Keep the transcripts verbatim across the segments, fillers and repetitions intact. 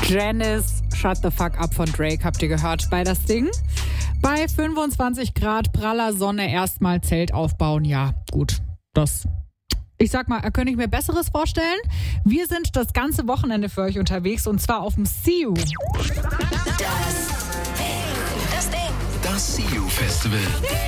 Janice, Shut the Fuck Up von Drake habt ihr gehört bei das Ding. Bei fünfundzwanzig Grad praller Sonne erstmal Zelt aufbauen. Ja, gut, das... Ich sag mal, könnte ich mir Besseres vorstellen? Wir sind das ganze Wochenende für euch unterwegs und zwar auf dem See You. Das Ding. Das See You Festival.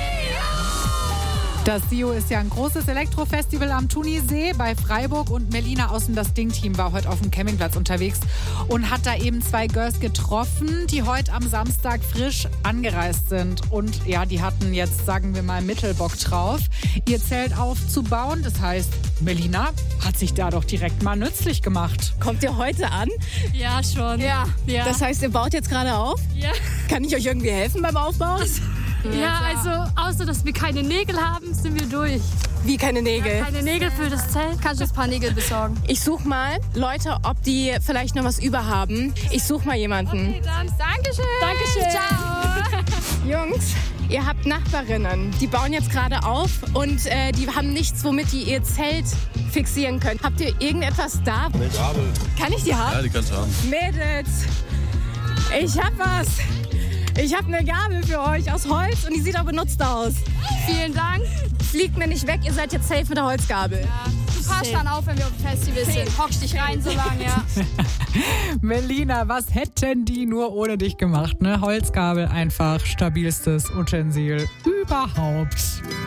Das See You ist ja ein großes Elektrofestival am Thunisee bei Freiburg und Melina aus dem Das Ding-Team war heute auf dem Campingplatz unterwegs und hat da eben zwei Girls getroffen, die heute am Samstag frisch angereist sind. Und ja, die hatten jetzt, sagen wir mal, Mittelbock drauf, ihr Zelt aufzubauen. Das heißt, Melina hat sich da doch direkt mal nützlich gemacht. Kommt ihr heute an? Ja, schon. Ja. ja. Das heißt, ihr baut jetzt gerade auf? Ja. Kann ich euch irgendwie helfen beim Aufbauen? Ja, also außer dass wir keine Nägel haben, sind wir durch. Wie keine Nägel? Ja, keine Nägel für das Zelt. Kannst du uns ein paar Nägel besorgen? Ich suche mal Leute, ob die vielleicht noch was über haben. Ich suche mal jemanden. Okay, dann. Dankeschön. Dankeschön. Ciao. Jungs, ihr habt Nachbarinnen. Die bauen jetzt gerade auf und äh, die haben nichts, womit die ihr Zelt fixieren können. Habt ihr irgendetwas da? Eine Gabel. Kann ich die haben? Ja, die kannst du haben. Mädels, ich hab was. Ich habe eine Gabel für euch aus Holz und die sieht auch benutzt aus. Vielen Dank. Fliegt mir nicht weg, ihr seid jetzt safe mit der Holzgabel. Ja. Du passt dann auf, wenn wir auf dem Festival sind. Hockst dich rein so lange, ja. Melina, was hätten die nur ohne dich gemacht, ne? Holzgabel, einfach stabilstes Utensil überhaupt.